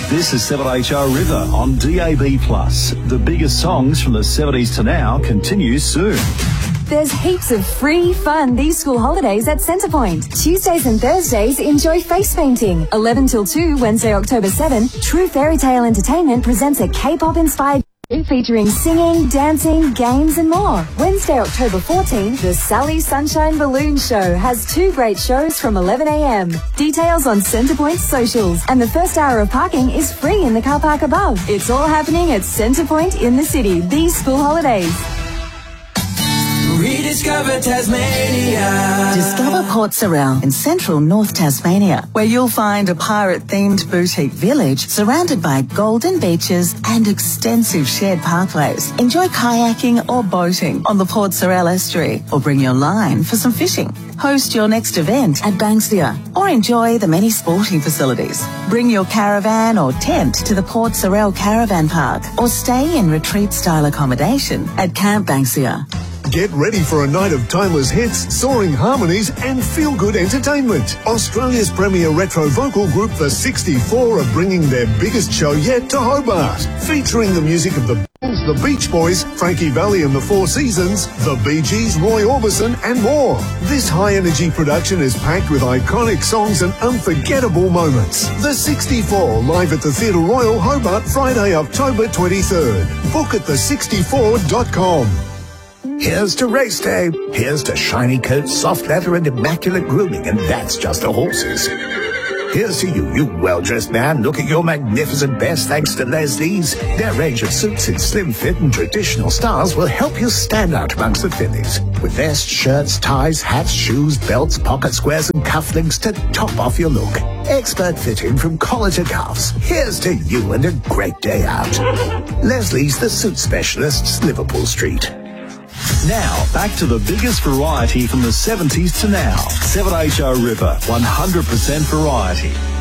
This is 7HR River on DAB+. The biggest songs from the 70s to now continues soon. There's heaps of free fun these school holidays at Centrepoint. Tuesdays and Thursdays, enjoy face painting. 11 till 2, Wednesday, October 7, True Fairy Tale Entertainment presents a K-pop-inspired featuring singing, dancing, games and more. Wednesday, October 14, the Sally Sunshine Balloon Show has 2 great shows from 11 a.m. Details on Centrepoint's socials, and the first hour of parking is free in the car park above. It's all happening at Centrepoint in the city these school holidays. Rediscover Tasmania. Discover Port Sorell in central North Tasmania, where you'll find a pirate-themed boutique village surrounded by golden beaches and extensive shared pathways. Enjoy kayaking or boating on the Port Sorell estuary, or bring your line for some fishing. Host your next event at Banksia, or enjoy the many sporting facilities. Bring your caravan or tent to the Port Sorell Caravan Park, or stay in retreat-style accommodation at Camp Banksia. Get ready for a night of timeless hits, soaring harmonies and feel-good entertainment. Australia's premier retro vocal group, The 64, are bringing their biggest show yet to Hobart, featuring the music of the Bulls, the Beach Boys, Frankie Valli and the Four Seasons, the Bee Gees, Roy Orbison and more. This high-energy production is packed with iconic songs and unforgettable moments. The 64, live at the Theatre Royal, Hobart, Friday, October 23rd. Book at the64.com. Here's to race day. Here's to shiny coats, soft leather and immaculate grooming, and that's just the horses. Here's to you well-dressed man. Look at your magnificent best thanks to Leslie's. Their range of suits in slim fit and traditional styles will help you stand out amongst the fillies. With vests, shirts, ties, hats, shoes, belts, pocket squares and cufflinks to top off your look. Expert fitting from collar to cuffs. Here's to you and a great day out. Leslie's, the suit specialists, Liverpool Street. Now, back to the biggest variety from the 70s to now. 7HR River, 100% variety.